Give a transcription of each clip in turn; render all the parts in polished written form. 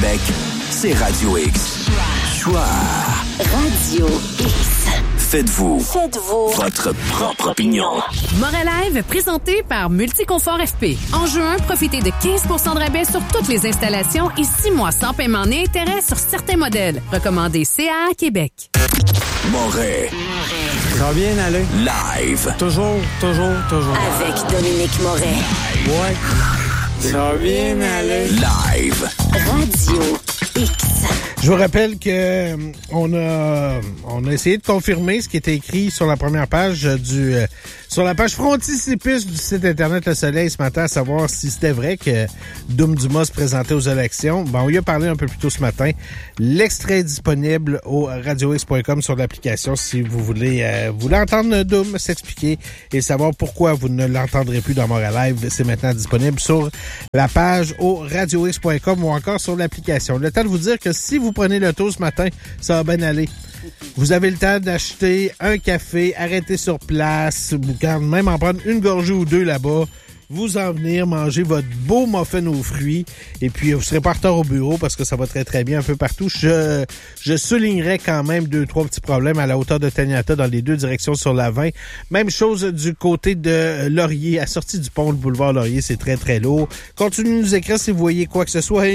Québec, c'est Radio X. Choix. Radio X. Faites-vous votre propre opinion. Montréal présenté par Multiconfort FP. En juin, profitez de 15 % de rabais sur toutes les installations et 6 mois sans paiement ni intérêt sur certains modèles. Recommandé CA Québec. Moret. Ça va bien aller. Live. Toujours. Avec Dominique Moret. Ouais. Ça va bien aller. Live. Radio X. Je vous rappelle que on a essayé de confirmer ce qui était écrit sur la première page sur la page frontispice du site Internet Le Soleil ce matin, à savoir si c'était vrai que Doom Dumas se présentait aux élections. Bon, on y a parlé un peu plus tôt ce matin. L'extrait est disponible au radiox.com sur l'application si vous voulez entendre Doom s'expliquer et savoir pourquoi vous ne l'entendrez plus dans Montréal Live. C'est maintenant disponible sur la page au radiox.com ou encore sur l'application. Le temps de vous dire que si vous prenez le tour ce matin, ça va bien aller. Vous avez le temps d'acheter un café, arrêter sur place, même en prendre une gorgée ou deux là-bas, vous en venir manger votre beau muffin aux fruits et puis vous serez pas en retard au bureau parce que ça va très très bien un peu partout. Je soulignerais quand même 2-3 petits problèmes à la hauteur de Taniata dans les deux directions sur la 20. Même chose du côté de Laurier, à sortie du pont, le boulevard Laurier, c'est très très lourd. Continuez de nous écrire si vous voyez quoi que ce soit.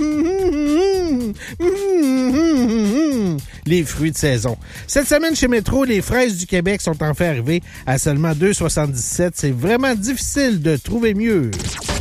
Les fruits de saison. Cette semaine chez Métro, les fraises du Québec sont enfin arrivées à seulement 2,77. C'est vraiment difficile de trouver mieux.